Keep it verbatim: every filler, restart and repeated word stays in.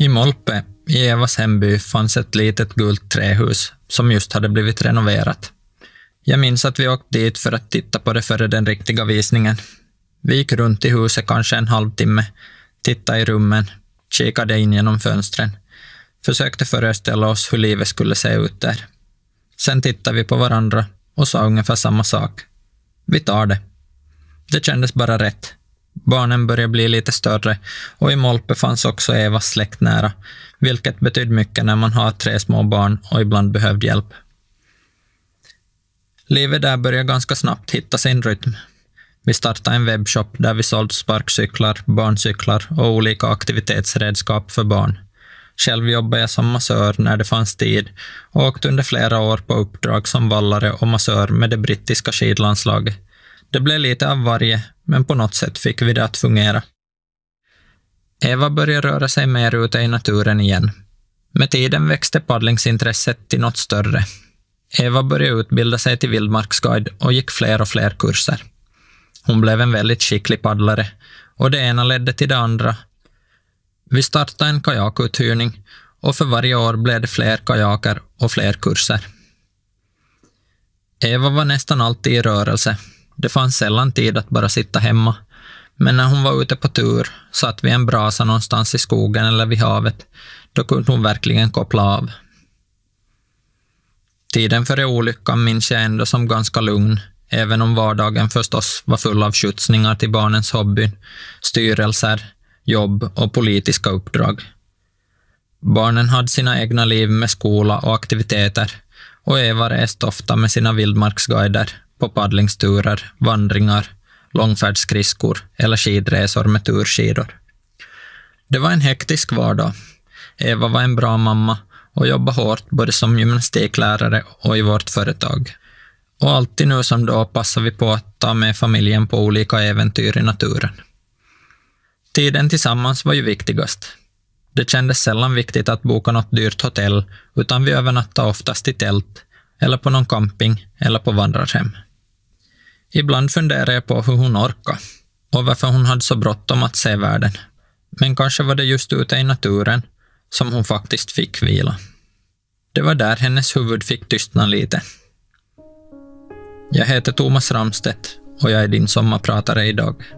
I Molpe, i Evas hemby, fanns ett litet gult trähus som just hade blivit renoverat. Jag minns att vi åkte dit för att titta på det före den riktiga visningen. Vi gick runt i huset kanske en halvtimme, tittade i rummen, kikade in genom fönstren, försökte föreställa oss hur livet skulle se ut där. Sen tittade vi på varandra och sa ungefär samma sak. Vi tar det. Det kändes bara rätt. Barnen började bli lite större och i Molpe fanns också Evas släkt nära, vilket betydde mycket när man har tre små barn och ibland behövde hjälp. Livet där började ganska snabbt hitta sin rytm. Vi startade en webbshop där vi sålde sparkcyklar, barncyklar och olika aktivitetsredskap för barn. Själv jobbade jag som massör när det fanns tid och åkte under flera år på uppdrag som vallare och massör med det brittiska skidlandslaget. Det blev lite av varje, men på något sätt fick vi det att fungera. Eva började röra sig mer ute i naturen igen. Med tiden växte paddlingsintresset till något större. Eva började utbilda sig till vildmarksguide och gick fler och fler kurser. Hon blev en väldigt skicklig paddlare och det ena ledde till det andra. Vi startade en kajakuthyrning och för varje år blev det fler kajaker och fler kurser. Eva var nästan alltid i rörelse. Det fanns sällan tid att bara sitta hemma. Men när hon var ute på tur, satt vid en brasa någonstans i skogen eller vid havet, då kunde hon verkligen koppla av. Tiden före olyckan minns jag ändå som ganska lugn, även om vardagen förstås var full av skjutsningar till barnens hobby, styrelser, jobb och politiska uppdrag. Barnen hade sina egna liv med skola och aktiviteter och Eva reste ofta med sina vildmarksguider på paddlingsturer, vandringar, långfärdsskridskor eller skidresor med turskidor. Det var en hektisk vardag. Eva var en bra mamma och jobbade hårt både som gymnastiklärare och i vårt företag. Och alltid nu som då passar vi på att ta med familjen på olika äventyr i naturen. Tiden tillsammans var ju viktigast. Det kändes sällan viktigt att boka något dyrt hotell, utan vi övernattade oftast i tält eller på någon camping eller på vandrarhem. Ibland funderade jag på hur hon orkade och varför hon hade så bråttom att se världen. Men kanske var det just ute i naturen som hon faktiskt fick vila. Det var där hennes huvud fick tystna lite. Jag heter Thomas Ramstedt och jag är din sommarpratare idag.